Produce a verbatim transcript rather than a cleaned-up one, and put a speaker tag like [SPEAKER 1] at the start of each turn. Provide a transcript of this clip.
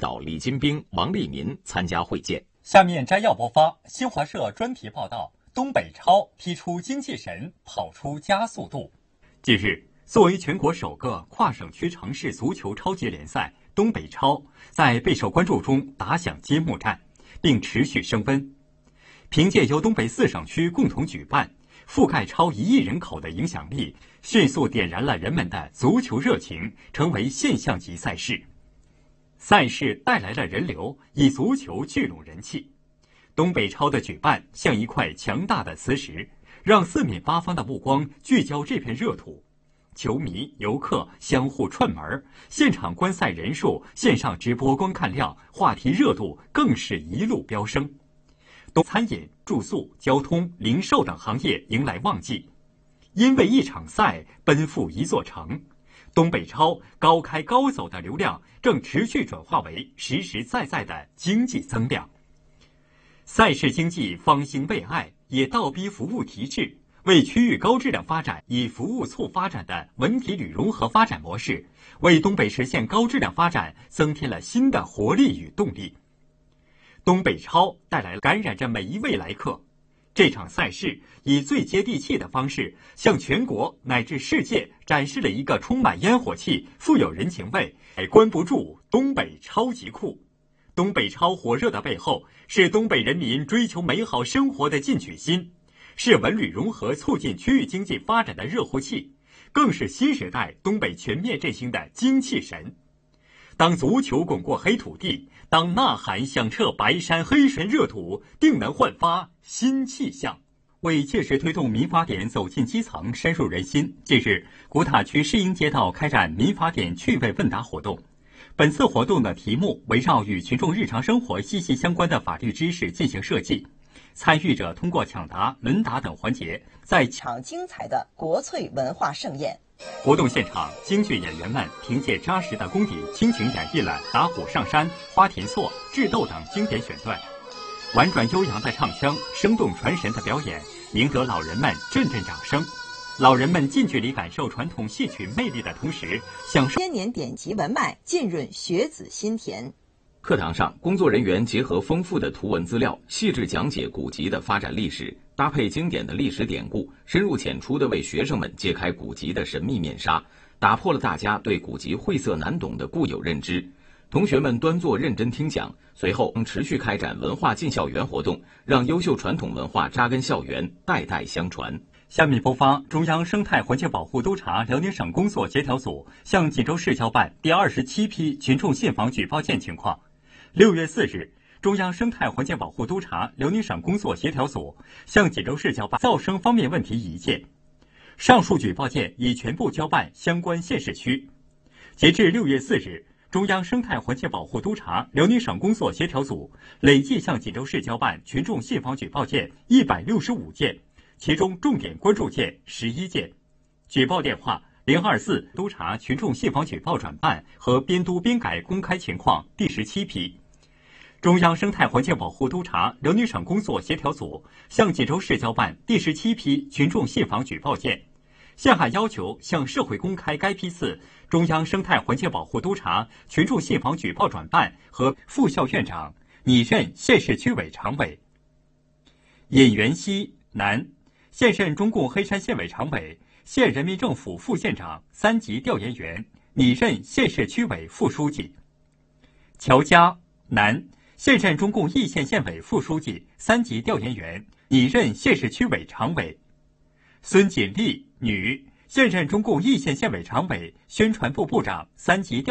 [SPEAKER 1] 导李金兵、王立民参加会见。
[SPEAKER 2] 下面摘要播发新华社专题报道：东北超踢出精气神，跑出加速度。近日，作为全国首个跨省区城市足球超级联赛，东北超在备受关注中打响揭幕战，并持续升温。凭借由东北四省区共同举办，覆盖超一亿人口的影响力，迅速点燃了人们的足球热情，成为现象级赛事。赛事带来了人流，以足球聚拢人气。东北超的举办像一块强大的磁石，让四面八方的目光聚焦这片热土。球迷、游客相互串门，现场观赛人数、线上直播观看量、话题热度更是一路飙升。东餐饮、住宿、交通、零售等行业迎来旺季，因为一场赛奔赴一座城。东北超高开高走的流量正持续转化为实实在在的经济增量。赛事经济方兴未艾，也倒逼服务提质，为区域高质量发展以服务促发展的文体旅融合发展模式，为东北实现高质量发展增添了新的活力与动力。东北超带来感染着每一位来客。这场赛事以最接地气的方式，向全国乃至世界展示了一个充满烟火气、富有人情味、关不住东北超级酷。东北超火热的背后，是东北人民追求美好生活的进取心，是文旅融合促进区域经济发展的热乎气，更是新时代东北全面振兴的精气神。当足球滚过黑土地，当呐喊响彻白山黑水热土，定能焕发新气象。为切实推动民法典走进基层、深入人心，近日，古塔区市营街道开展民法典趣味问答活动。本次活动的题目围绕与群众日常生活息息相关的法律知识进行设计。参与者通过抢答、轮答等环节，在
[SPEAKER 3] 场精彩的国粹文化盛宴。
[SPEAKER 2] 活动现场，京剧演员们凭借扎实的功底，倾情演绎了《打虎上山》《花田错》《智斗》等经典选段。婉转悠扬的唱腔，生动传神的表演，赢得老人们阵阵掌声。老人们近距离感受传统戏曲魅力的同时，享受
[SPEAKER 3] 千年典籍文脉，浸润学子心田。
[SPEAKER 1] 课堂上，工作人员结合丰富的图文资料，细致讲解古籍的发展历史，搭配经典的历史典故，深入浅出地为学生们揭开古籍的神秘面纱，打破了大家对古籍晦涩难懂的固有认知。同学们端坐认真听讲，随后持续开展文化进校园活动，让优秀传统文化扎根校园，代代相传。
[SPEAKER 2] 下面播发中央生态环境保护督察辽宁省工作协调组向锦州市交办第二十七批群众信访举报件情况。六月四日，中央生态环境保护督察辽宁省工作协调组向锦州市交办噪声方面问题一件，上述举报件已全部交办相关县市区。截至六月四日，中央生态环境保护督察辽宁省工作协调组累计向锦州市交办群众信访举报件一百六十五件，其中重点关注件十一件。举报电话零二四督查群众信访举报转办和编督编改公开情况第十七批。中央生态环境保护督察辽宁省工作协调组向锦州市交办第十七批群众信访举报件，现函要求向社会公开该批次中央生态环境保护督察群众信访举报转办和副校院长拟任县市区委常委。尹元熙，男，现任中共黑山县委常委、县人民政府副县长、三级调研员，拟任县市区委副书记。乔佳，男，现任中共义县县委副书记、三级调研员，拟任县市区委常委。孙锦丽，女，现任中共义县县委常委、宣传部部长、三级调